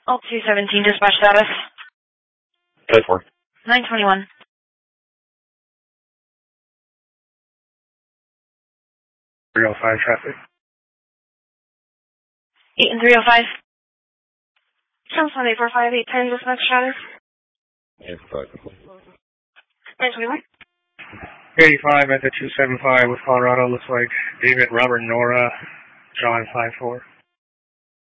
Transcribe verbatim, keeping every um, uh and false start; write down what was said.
All two seventeen, dispatch status. ten four. nine twenty-one. three oh five traffic. eight and three oh five. Sounds eight four five eight ten, dispatch status. eight four five. nine twenty-one. eighty-five at the two seven five with Colorado. Looks like David, Robert, Nora, John five four.